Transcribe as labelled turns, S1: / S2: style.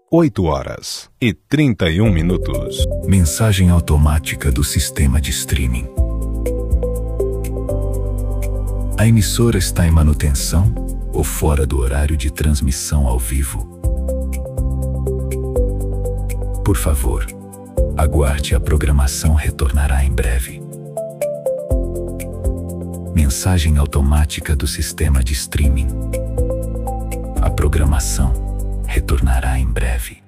S1: 8h31.
S2: Mensagem automática do sistema de streaming. A emissora está em manutenção ou fora do horário de transmissão ao vivo. Por favor, aguarde, a programação retornará em breve. Mensagem automática do sistema de streaming. A programação retornará em breve.